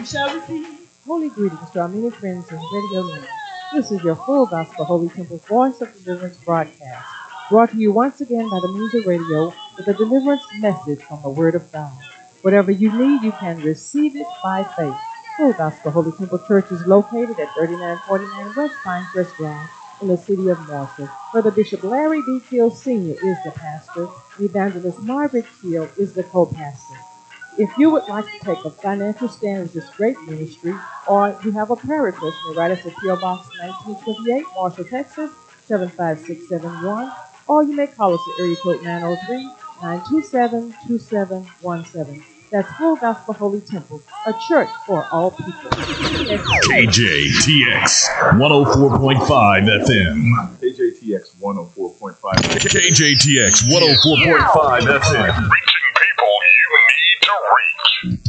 shall receive. Holy greetings to our many friends in Radio Land. This is your Full Gospel Holy Temple Voice of Deliverance broadcast, brought to you once again by the means of radio with a deliverance message from the Word of God. Whatever you need, you can receive it by faith. Full Gospel Holy Temple Church is located at 3949 West Pinecrest Drive in the city of Marshall. Brother Bishop Larry D. Keel Sr. is the pastor, and Evangelist Margaret Keel is the co-pastor. If you would like to take a financial stand with this great ministry, or you have a prayer request, you may write us at P.O. Box 1928, Marshall, Texas, 75671, or you may call us at area code 903-927-2717. That's Full Gospel Holy Temple, a church for all people. KJTX 104.5 FM. KJTX 104.5. KJTX 104.5 FM. Reaching people you need to reach.